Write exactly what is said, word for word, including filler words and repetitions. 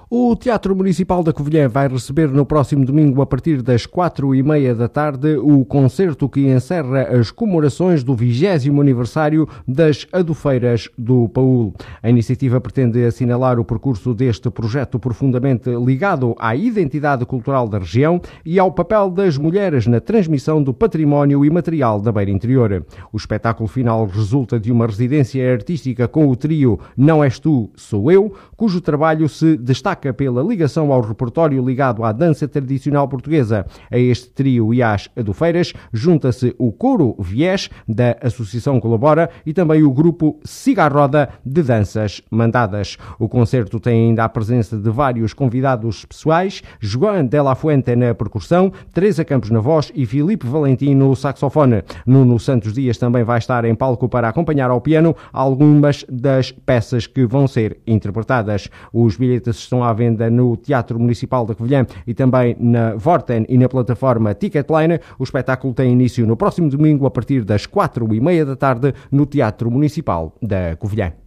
O Teatro Municipal da Covilhã vai receber no próximo domingo, a partir das quatro e meia da tarde, o concerto que encerra as comemorações do vigésimo aniversário das Adufeiras do Paúl. A iniciativa pretende assinalar o percurso deste projeto profundamente ligado à identidade cultural da região e ao papel das mulheres na transmissão do património imaterial da Beira Interior. O espetáculo final resulta de uma residência artística com o trio Não És Tu, Sou Eu, cujo trabalho se destaca pela ligação ao repertório ligado à dança tradicional portuguesa. A este trio e às Adufeiras junta-se o Coro Viés, da Associação Colabora, e também o grupo Cigarroda, de danças mandadas. O concerto tem ainda a presença de vários convidados pessoais: João de la Fuente na percussão, Teresa Campos na voz e Filipe Valentim no saxofone. Nuno Santos Dias também vai estar em palco para acompanhar ao piano algumas das peças que vão ser interpretadas. Os bilhetes estão à venda no Teatro Municipal da Covilhã e também na Vorten e na plataforma Ticketline. O espetáculo tem início no próximo domingo, a partir das quatro e meia da tarde, no Teatro Municipal da Covilhã.